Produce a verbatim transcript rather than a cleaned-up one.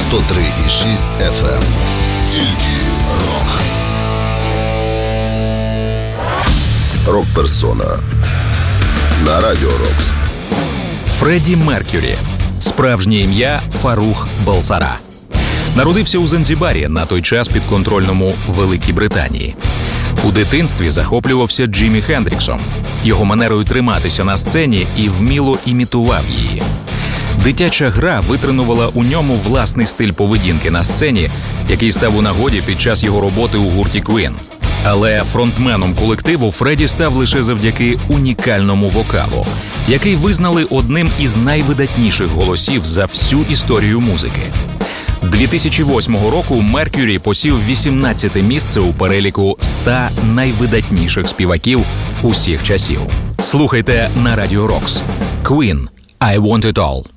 сто три і шість еф ем. Тільки рок. Рок-персона на Радіо Рокс. Фредді Мерк'юрі. Справжнє ім'я Фарух Балсара. Народився у Занзібарі, на той час підконтрольному Великій Британії. У дитинстві захоплювався Джимі Хендріксом, його манерою триматися на сцені, і вміло імітував її. Дитяча гра витренувала у ньому власний стиль поведінки на сцені, який став у нагоді під час його роботи у гурті Queen. Але фронтменом колективу Фредді став лише завдяки унікальному вокалу, який визнали одним із найвидатніших голосів за всю історію музики. дві тисячі восьмого року Мерк'юрі посів вісімнадцяте місце у переліку ста найвидатніших співаків усіх часів. Слухайте на Радіо Рокс. Queen. I Want It All.